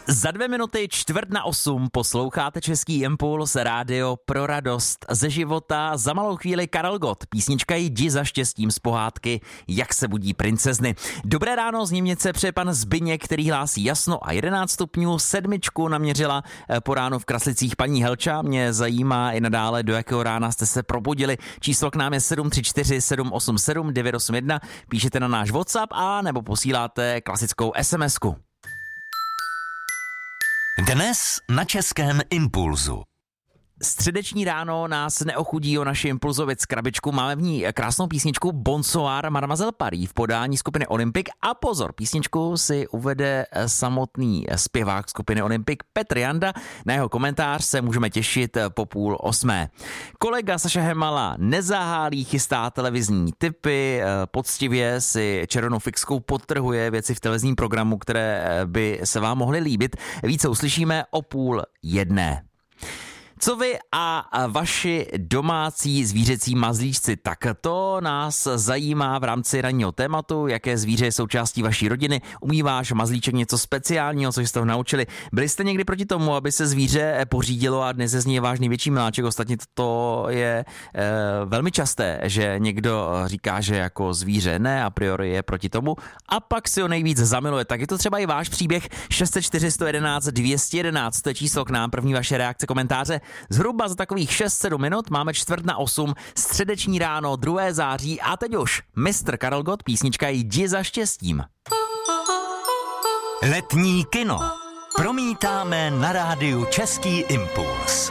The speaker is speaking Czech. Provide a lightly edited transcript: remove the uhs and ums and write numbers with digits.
Za 2 minuty 7:45 posloucháte Český impuls, rádio pro radost ze života. Za malou chvíli Karel Gott, písnička Jdi za štěstím z pohádky Jak se budí princezny. Dobré ráno, z Němnice přeje pan Zbyněk, který hlásí jasno a 11 stupňů, 7 naměřila po ránu v Kraslicích paní Helča. Mě zajímá i nadále, do jakého rána jste se probudili. Číslo k nám je 734 787 981. Píšete na náš WhatsApp a nebo posíláte klasickou SMS-ku. Dnes na Českém impulzu. Středeční ráno nás neochudí o naši impulzovic krabičku. Máme v ní krásnou písničku Bonsoir Mademoiselle Paris v podání skupiny Olympic. A pozor, písničku si uvede samotný zpěvák skupiny Olympic Petr Janda. Na jeho komentář se můžeme těšit po 7:30. Kolega Saša Hemala nezahálí, chystá televizní tipy, poctivě si červenou fixkou podtrhuje věci v televizním programu, které by se vám mohly líbit. Více uslyšíme o 12:30. Co vy a vaši domácí zvířecí mazlíčci, tak to nás zajímá v rámci ranního tématu, jaké zvíře je součástí vaší rodiny. Umí váš mazlíček něco speciálního, co jste ho naučili? Byli jste někdy proti tomu, aby se zvíře pořídilo a dnes je z něj váš největší miláček? Ostatně to je velmi časté, že někdo říká, že jako zvíře ne, a priori je proti tomu a pak si ho nejvíc zamiluje. Tak je to třeba i váš příběh. 604 111 211, to je číslo k nám, první vaše reakce, komentáře. Zhruba za takových 6-7 minut máme 7:45, středeční ráno, 2. září a teď už mistr Karel Gott, písnička Jdi za štěstím. Letní kino promítáme na rádiu Český impuls.